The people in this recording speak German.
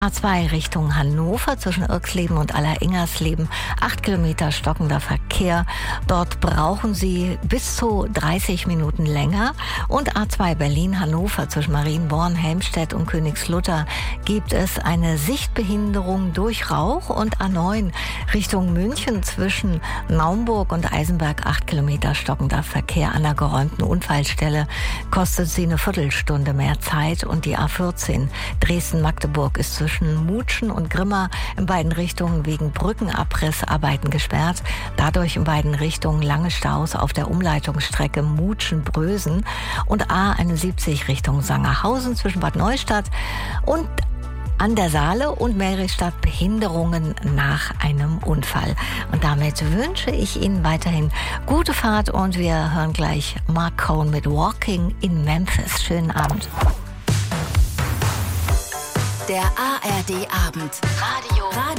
A2 Richtung Hannover zwischen Irxleben und Alleringers-Leben. 8 Kilometer stockender Verkehr. Dort brauchen Sie bis zu 30 Minuten länger. Und A2 Berlin-Hannover zwischen Marienborn, Helmstedt und Königslutter gibt es eine Sichtbehinderung durch Rauch. Und A9 Richtung München zwischen Naumburg und Eisenberg. 8 Kilometer stockender Verkehr an der geräumten Unfallstelle. Kostet Sie eine Viertelstunde mehr Zeit. Und die A14 Dresden-Magdeburg ist zwischen Mutschen und Grimma in beiden Richtungen wegen Brückenabrissarbeiten gesperrt. Dadurch in beiden Richtungen lange Staus auf der Umleitungsstrecke Mutschen-Brösen und A71 Richtung Sangerhausen zwischen Bad Neustadt und an der Saale und Meristadt Behinderungen nach einem Unfall. Und damit wünsche ich Ihnen weiterhin gute Fahrt und wir hören gleich Mark Cohn mit Walking in Memphis. Schönen Abend. Der ARD-Abend. Radio